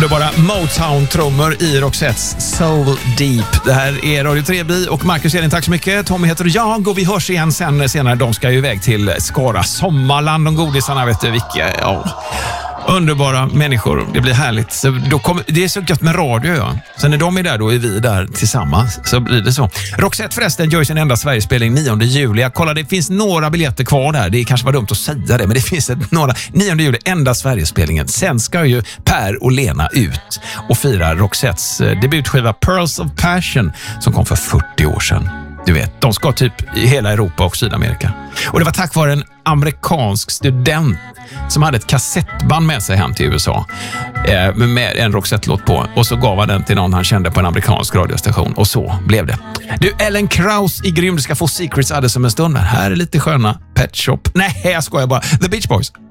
Underbara Motown-trummor i Roxettes Soul Deep. Det här är Radio 3B och Marcus Elin, tack så mycket. Tommy heter jag och vi hörs igen senare. De ska ju iväg till Skara Sommarland, de godisarna, vet du vilka. Ja. Underbara människor, det blir härligt. Så det är så gött med radio, ja. Så när de är där, då är vi där tillsammans. Så blir det så. Roxette förresten gör sin enda Sverigespelning 9 juli. Jag kollar, det finns några biljetter kvar där. Det kanske var dumt att säga det, men det finns några. 9 juli, enda Sverigespelningen. Sen ska ju Per och Lena ut och fira Roxettes debutskiva Pearls of Passion som kom för 40 år sedan. Du vet, de ska typ i hela Europa och Sydamerika. Och det var tack vare en amerikansk student som hade ett kassettband med sig hem till USA med en Roxette-låt på. Och så gav han den till någon han kände på en amerikansk radiostation. Och så blev det. Du, Ellen Krauss i grym. Du ska få Secrets alldeles som en stund. Här är lite sköna Pet Shop. Nej, jag skojar bara. The Beach Boys.